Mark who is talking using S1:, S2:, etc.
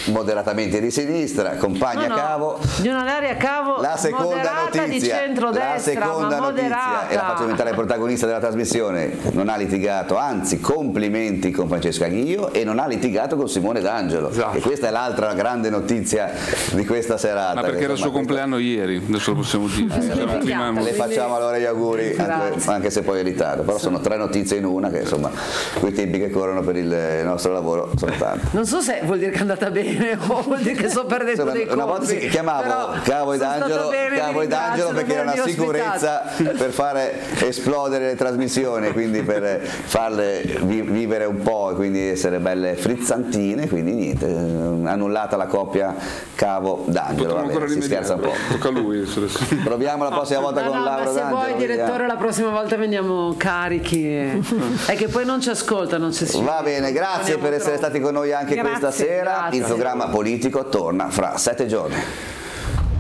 S1: moderatamente di sinistra, compagna Cavo.
S2: Di un'area Cavo
S1: la seconda notizia,
S2: di centrodestra,
S1: la seconda notizia, e la faccio diventare protagonista della trasmissione, non ha litigato, anzi complimenti con Francesca Ghio, e non ha litigato con Simone D'Angelo, e questa è l'altra grande notizia di questa serata.
S3: Ma perché era il suo compleanno ieri, adesso lo possiamo dire.
S1: Le facciamo allora gli auguri, anche se poi è in ritardo, però sono 3 notizie in una che insomma quei tempi che corrono per il nostro lavoro sono tanti.
S2: Non so se vuol dire che è andata bene o vuol dire che sto perdendo dei colpi.
S1: Una volta si chiamavo Cavo ed Angelo perché era una sicurezza per fare esplodere le trasmissioni, quindi per farle vivere un po' e quindi essere belle frizzantine, quindi niente, annullata la coppia Cavo D'Angelo, si scherza un po'.
S3: Tocca a lui.
S1: Proviamo la prossima volta con Laura
S2: se
S1: D'Angelo.
S2: vuoi direttore la prossima volta veniamo carichi è che poi non ci ascolta, non ci si
S1: va bene, grazie per essere stati con noi anche questa sera. Il programma politico torna fra 7 giorni.